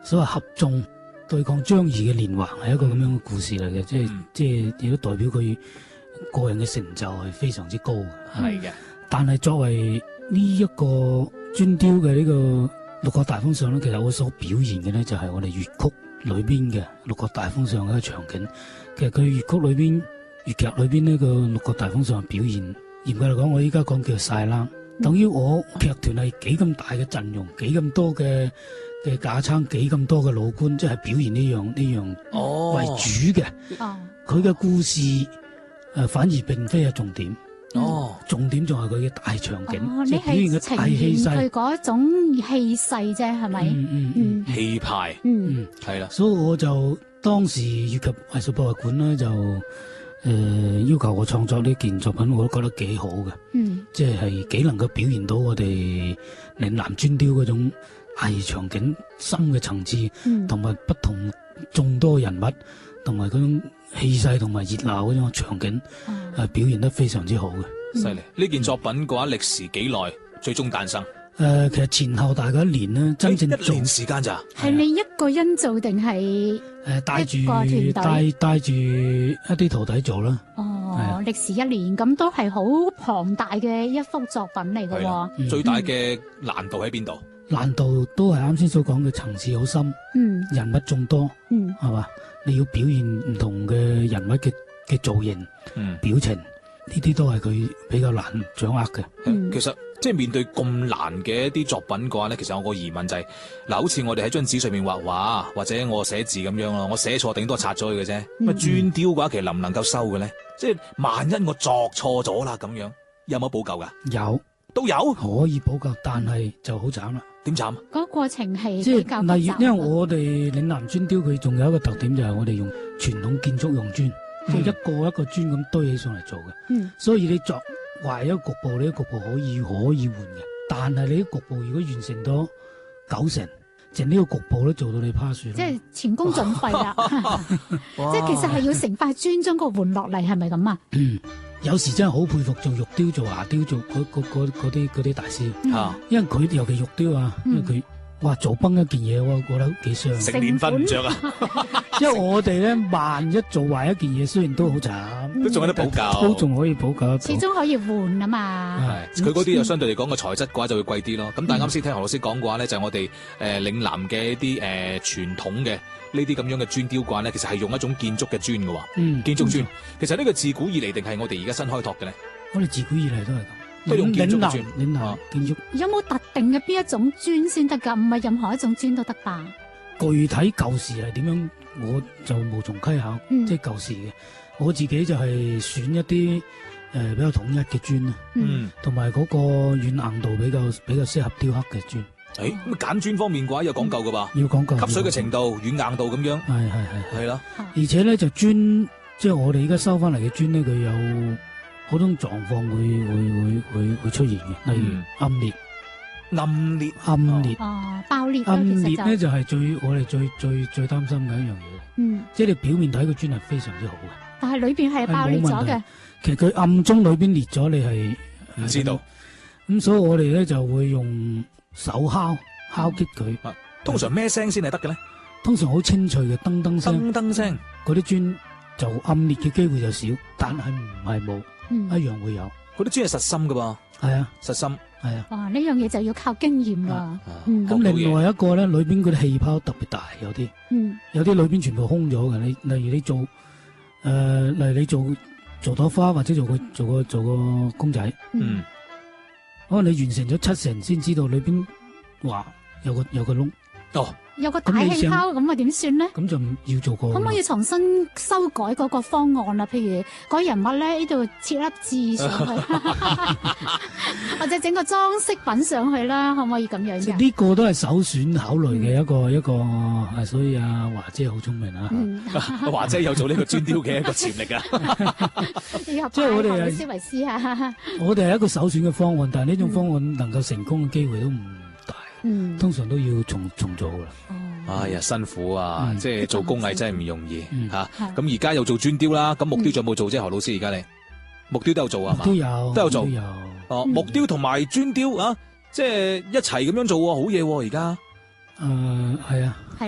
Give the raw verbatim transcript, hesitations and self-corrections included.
所謂合縱對抗張儀嘅連環係一個咁樣嘅故事嚟嘅，即係、嗯、即係亦都代表佢個人嘅成就係非常之高嘅。 係嘅， 但係作為呢一個專雕嘅呢個六國大封相咧，其實我所表現嘅咧就係我哋粵曲裏邊嘅六國大封相嘅一個場景。其實佢粵曲裏邊、粵劇裏邊呢個六國大封相嘅表現，嚴格嚟講，我依家講叫晒冷，等於我劇團係幾咁大嘅陣容，幾咁多嘅嘅架撐，幾咁多嘅老倌，即係表現呢樣呢樣為主嘅。佢嘅、哦、故事誒、呃，反而並非係重點。哦，重點仲係佢嘅大場景， 哦、 即係表現嘅大氣勢， 佢嗰種氣勢啫，係咪？ 嗯嗯嗯， 氣派， 嗯係啦。 所以我就當時粵劇藝術博物館咧，就誒、呃、要求我創作呢件作品，我都覺得幾好嘅。嗯，即係幾能夠表現到我哋嶺南專雕嗰種大場景、深嘅層次，同埋、嗯、不同眾多人物，同埋嗰種氣勢同埋熱鬧嗰種場景，係、嗯、表現得非常之好嘅。 犀利！呢件作品嘅話，歷時幾耐？最終誕生？誒、 呃，其實前後大概一年咧，真正做一年時間咋？ 係你一個人做定係誒帶住帶帶住一啲徒弟做啦。 哦，歷時一年，咁都係好龐大嘅一幅作品嚟嘅喎。 嗯、最大嘅難度喺邊度？ 難度都係啱先所講嘅層次好深，嗯，人物眾多，嗯，係嘛？你要表現唔同嘅人物嘅嘅造型、嗯、表情，呢啲都係佢比較難掌握嘅。 嗯、其實即係面對咁難嘅一啲作品嘅話咧，其實我個疑問就係、是，嗱，好似我哋喺張紙上面畫畫，或者我寫字咁樣咯，我寫錯頂多拆咗佢嘅啫。咁啊專雕嘅話，其實能唔能夠收嘅咧？即係萬一我作錯咗啦，咁樣有冇補救噶？ 有， 都有可以補救，但係就好慘啦。 點慘？ 嗰個過程係即比較複雜。 例如，因為我哋嶺南專雕佢仲有一個特點，就係我哋用傳統建築用磚，即係、嗯、一個一個磚咁堆起上嚟做嘅。嗯，所以你作畫一個局部，你啲局部可以可以換嘅，但係你啲局部如果完成咗九成，淨呢個局部都做到你趴樹。 即係前功盡廢啦。即係其實係要成塊磚將佢換落嚟，係咪咁啊？嗯。 有時真係好佩服做玉雕、做牙雕、做嗰嗰嗰啲嗰啲大師， 嗯、 因為佢尤其玉雕啊，嗯、因為佢哇做崩一件嘢，我覺得幾傷。 成年瞓唔着啊！ 因為我哋咧，萬一做壞一件嘢，雖然都好慘， 嗯、都仲有得補救， 都仲可以補救。 始終可以換啊嘛。 係佢嗰啲又相對嚟講個材質嘅話就會貴啲咯。咁、嗯、但係啱先聽何老師講嘅話咧，就係、是、我哋誒嶺南嘅一啲誒傳統嘅。呢啲咁樣嘅磚雕掛咧，其實係用一種建築嘅磚嘅喎，嗯、建築磚。嗯、其實呢個自古以嚟定係我哋而家新開拓嘅咧？ 我哋自古以嚟都係咁， 都用建築嘅磚。 嶺南建築有冇特定嘅邊一種磚先得㗎？唔係任何一種磚都得吧？ 具體舊時係點樣，我就無從稽考。嗯、即係舊時嘅，我自己就係選一啲誒、呃、比較統一嘅磚啦，同埋嗰個軟硬度比較比較適合雕刻嘅磚。 誒，咁揀磚方面嘅話有講究噶噃， 要講究吸水嘅程度、軟硬度咁樣， 係係係係咯。 而且咧就磚，即係我哋而家收翻嚟嘅磚咧，佢有好多狀況會會會會會出現嘅，例如暗裂、 暗裂、 暗裂、 哦爆裂。 暗裂咧就係最我哋最最最擔心嘅一樣嘢。嗯，即係你表面睇個磚係非常之好嘅， 但係裏邊係爆裂咗嘅。 其實佢暗中裏邊裂咗，你係唔知道。 咁所以我哋咧就會用手敲敲擊佢， 通常咩聲先係得嘅咧？ 通常好清脆嘅噔噔聲， 噔噔聲， 嗰啲磚就暗裂嘅機會就少，但係唔係冇，一樣會有。 嗰啲磚係實心噶噃，係啊，實心，係啊。 哇，呢樣嘢就要靠經驗啦。 咁另外一個咧，裏邊嗰啲氣泡特別大，有啲，有啲裏邊全部空咗嘅。你例如你做，誒，例如你做做朵花或者做個做個做個公仔，嗯。可能你完成咗七成先知道裏邊話有個有個窿哦， 有個大氣泡咁啊，點算咧？ 咁就要做過。 可唔可以重新修改嗰個方案啦？譬如嗰人物咧呢度設粒字上去，或者整個裝飾品上去啦，可唔可以咁樣嘅？ 呢個都係首選考慮嘅一個、嗯、一個，係所以阿華姐好聰明啊！ 嗯、 華姐有做呢個專雕嘅一個潛力啊！ 即係我哋係斯維斯啊！ 我哋係一個首選嘅方案，但係呢種方案能夠成功嘅機會都唔大，嗯、通常都要重重做噶啦。 哎呀，辛苦啊！嗯、即係做工藝真係唔容易吓。咁而家又做磚雕啦，咁木雕仲有冇做啫？何老師，而家你木雕都有做啊嘛？ 都有， 都有做。 都有哦，木雕同埋磚雕啊，即係一齊咁樣做，好嘢而家。 誒，係啊。